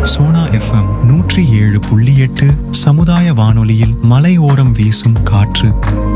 Sona FM 107.8 சமுதாய வானொலியில் மலையோரம் வீசும் காற்று.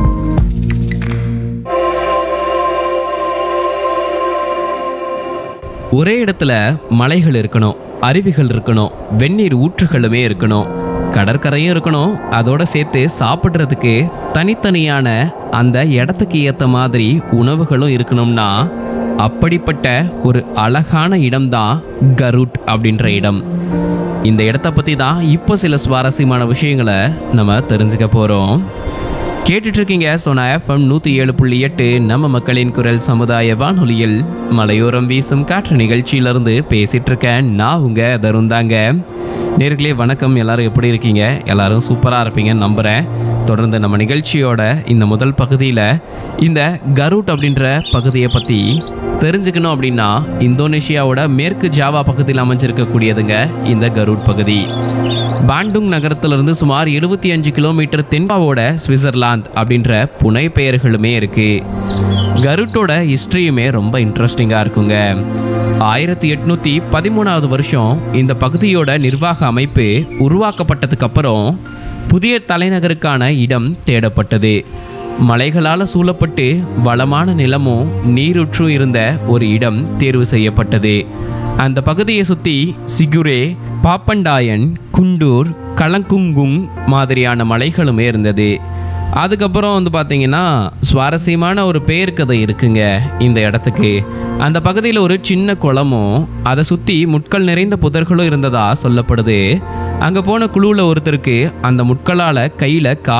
ஒரே இடத்துல மலைகள் இருக்கணும், அருவிகள் இருக்கணும், வெந்நீர் ஊற்றுகளுமே இருக்கணும், கடற்கரையும் இருக்கணும். அதோட சேர்த்து சாப்பிட்றதுக்கு தனித்தனியான அந்த இடத்துக்கு ஏற்ற மாதிரி உணவுகளும் இருக்கணும்னா அப்படிப்பட்ட ஒரு அழகான இடம்தான் கருட் அப்படின்ற இடம். இந்த இடத்த பற்றி தான் இப்போ சில சுவாரஸ்யமான விஷயங்களை நம்ம தெரிஞ்சுக்க போகிறோம். கேட்டுட்டு இருக்கீங்க சோனா எஃப்எம் 107.8 நம்ம மக்களின் குரல் சமுதாய வானொலியில் மலையோரம் வீசும் காற்று நிகழ்ச்சியிலிருந்து பேசிட்டு இருக்கேன். நான் உங்க தருந்தாங்க. நேர்களே வணக்கம். எல்லாரும் எப்படி இருக்கீங்க? எல்லாரும் சூப்பராக இருப்பீங்கன்னு நம்புகிறேன். தொடர்ந்து நம்ம நிகழ்ச்சியோட இந்த முதல் பகுதியில் இந்த கருட் அப்படின்ற பகுதியை பற்றி தெரிஞ்சுக்கணும் அப்படின்னா, இந்தோனேஷியாவோட மேற்கு ஜாவா பகுதியில் அமைஞ்சிருக்கக்கூடியதுங்க இந்த கருட் பகுதி. பாண்டுங் நகரத்திலிருந்து சுமார் 75 கிலோமீட்டர் தென்பாவோட சுவிட்சர்லாந்து அப்படின்ற புனை பெயர்களுமே இருக்கு. கருட்டோட ஹிஸ்டரியுமே ரொம்ப இன்ட்ரெஸ்டிங்காக இருக்குங்க. 1813வது வருஷம் இந்த பகுதியோட நிர்வாக அமைப்பு உருவாக்கப்பட்டதுக்கு அப்புறம் புதிய தலைநகருக்கான இடம் தேடப்பட்டது. மலைகளால் சூழப்பட்டு வளமான நிலமும் நீருற்றும் இருந்த ஒரு இடம் தேர்வு செய்யப்பட்டது. அந்த பகுதியை சுற்றி சிகுரே, பாப்பண்டாயன், குண்டூர், கலங்குங்குங் மாதிரியான மலைகளுமே இருந்தது. அதுக்கப்புறம் பார்த்தீங்கன்னா சுவாரஸ்யமான ஒரு பெயர் கதை இருக்குங்க இந்த இடத்துக்கு. அந்த பகுதியில் ஒரு சின்ன குளமும் அதை சுற்றி முட்கள் நிறைந்த புதர்களும் இருந்ததா சொல்லப்படுது. அங்கே போன குழுவில் ஒருத்தருக்கு அந்த முட்களால் கையில்